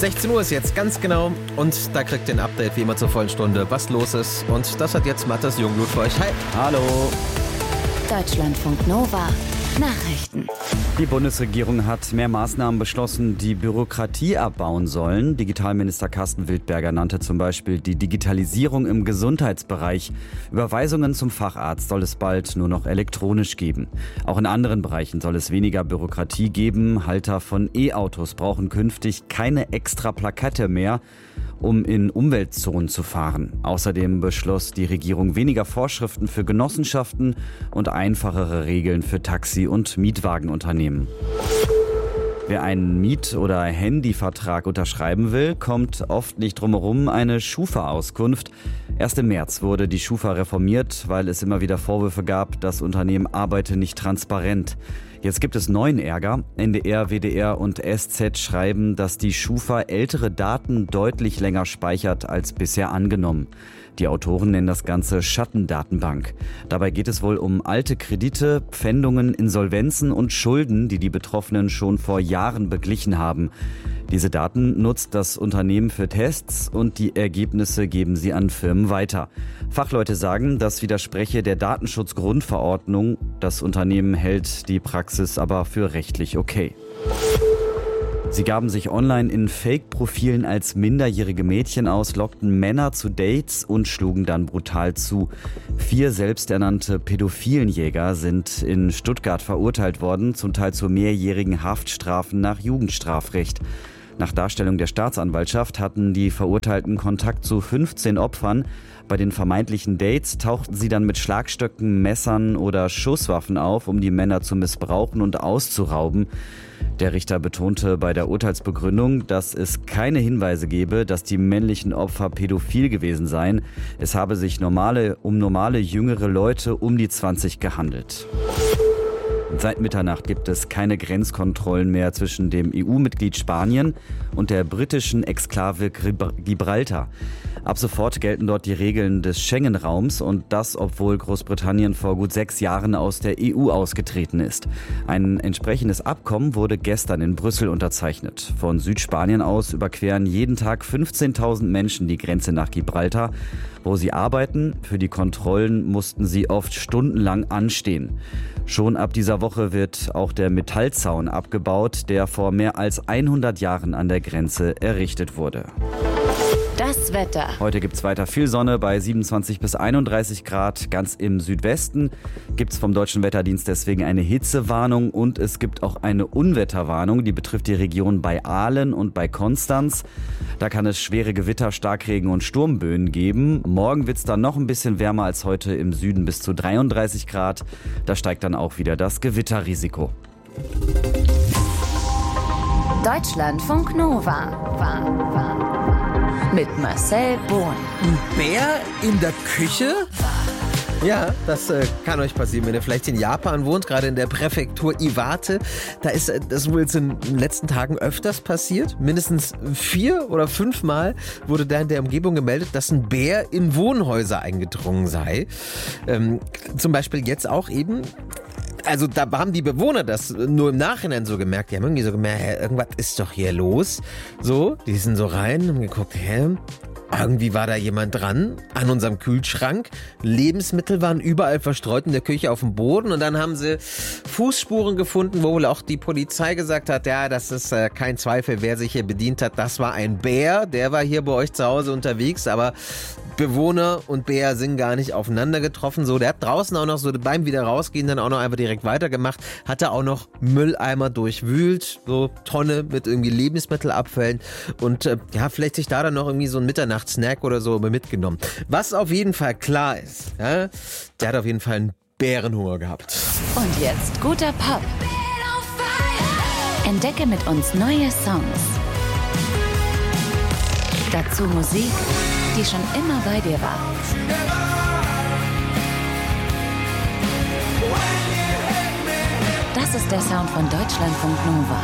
16 Uhr ist jetzt ganz genau und da kriegt ihr ein Update wie immer zur vollen Stunde, was los ist. Und das hat jetzt Matthias Jungblut für euch. Hi. Hallo. Deutschlandfunk Nova. Nachrichten. Die Bundesregierung hat mehr Maßnahmen beschlossen, die Bürokratie abbauen sollen. Digitalminister Carsten Wildberger nannte zum Beispiel die Digitalisierung im Gesundheitsbereich. Überweisungen zum Facharzt soll es bald nur noch elektronisch geben. Auch in anderen Bereichen soll es weniger Bürokratie geben. Halter von E-Autos brauchen künftig keine extra Plakette mehr, um in Umweltzonen zu fahren. Außerdem beschloss die Regierung weniger Vorschriften für Genossenschaften und einfachere Regeln für Taxi- und Mietwagenunternehmen. Wer einen Miet- oder Handyvertrag unterschreiben will, kommt oft nicht drum herum eine Schufa-Auskunft. Erst im März wurde die Schufa reformiert, weil es immer wieder Vorwürfe gab, das Unternehmen arbeite nicht transparent. Jetzt gibt es neuen Ärger. NDR, WDR und SZ schreiben, dass die Schufa ältere Daten deutlich länger speichert als bisher angenommen. Die Autoren nennen das Ganze Schattendatenbank. Dabei geht es wohl um alte Kredite, Pfändungen, Insolvenzen und Schulden, die die Betroffenen schon vor Jahren beglichen haben. Diese Daten nutzt das Unternehmen für Tests und die Ergebnisse geben sie an Firmen weiter. Fachleute sagen, das widerspreche der Datenschutzgrundverordnung. Das Unternehmen hält die Praxis aber für rechtlich okay. Sie gaben sich online in Fake-Profilen als minderjährige Mädchen aus, lockten Männer zu Dates und schlugen dann brutal zu. 4 selbsternannte Pädophilenjäger sind in Stuttgart verurteilt worden, zum Teil zu mehrjährigen Haftstrafen nach Jugendstrafrecht. Nach Darstellung der Staatsanwaltschaft hatten die Verurteilten Kontakt zu 15 Opfern. Bei den vermeintlichen Dates tauchten sie dann mit Schlagstöcken, Messern oder Schusswaffen auf, um die Männer zu missbrauchen und auszurauben. Der Richter betonte bei der Urteilsbegründung, dass es keine Hinweise gebe, dass die männlichen Opfer pädophil gewesen seien. Es habe sich um normale jüngere Leute um die 20 gehandelt. Seit Mitternacht gibt es keine Grenzkontrollen mehr zwischen dem EU-Mitglied Spanien und der britischen Exklave Gibraltar. Ab sofort gelten dort die Regeln des Schengen-Raums und das, obwohl Großbritannien vor gut 6 Jahren aus der EU ausgetreten ist. Ein entsprechendes Abkommen wurde gestern in Brüssel unterzeichnet. Von Südspanien aus überqueren jeden Tag 15.000 Menschen die Grenze nach Gibraltar, wo sie arbeiten. Für die Kontrollen mussten sie oft stundenlang anstehen. Schon ab dieser Woche wird auch der Metallzaun abgebaut, der vor mehr als 100 Jahren an der Grenze errichtet wurde. Das Wetter. Heute gibt es weiter viel Sonne bei 27 bis 31 Grad. Ganz im Südwesten gibt es vom Deutschen Wetterdienst deswegen eine Hitzewarnung und es gibt auch eine Unwetterwarnung. Die betrifft die Region bei Aalen und bei Konstanz. Da kann es schwere Gewitter, Starkregen und Sturmböen geben. Morgen wird es dann noch ein bisschen wärmer als heute, im Süden bis zu 33 Grad. Da steigt dann auch wieder das Gewitterrisiko. Deutschlandfunk Nova. Mit Marcel Bohn. Bär in der Küche? Ja, das kann euch passieren, wenn ihr vielleicht in Japan wohnt, gerade in der Präfektur Iwate. Da ist das wohl jetzt in den letzten Tagen öfters passiert. Mindestens 4 oder 5 Mal wurde da in der Umgebung gemeldet, dass ein Bär in Wohnhäuser eingedrungen sei. Zum Beispiel jetzt auch eben. Also da haben die Bewohner das nur im Nachhinein so gemerkt. Die haben irgendwie so gemerkt, irgendwas ist doch hier los. So, die sind so rein, haben geguckt, irgendwie war da jemand dran an unserem Kühlschrank. Lebensmittel waren überall verstreut in der Küche auf dem Boden. Und dann haben sie Fußspuren gefunden, wo wohl auch die Polizei gesagt hat, ja, das ist kein Zweifel, wer sich hier bedient hat. Das war ein Bär, der war hier bei euch zu Hause unterwegs. Aber Bewohner und Bär sind gar nicht aufeinander getroffen. So, der hat draußen auch noch so beim wieder rausgehen dann auch noch einfach direkt weitergemacht. Hatte auch noch Mülleimer durchwühlt, so Tonne mit irgendwie Lebensmittelabfällen. Und vielleicht sich da dann noch irgendwie so ein Mitternachtssnack oder so mitgenommen. Was auf jeden Fall klar ist, ja, der hat auf jeden Fall einen Bärenhunger gehabt. Und jetzt guter Pop. Entdecke mit uns neue Songs. Dazu Musik, die schon immer bei dir war. Das ist der Sound von Deutschlandfunk Nova.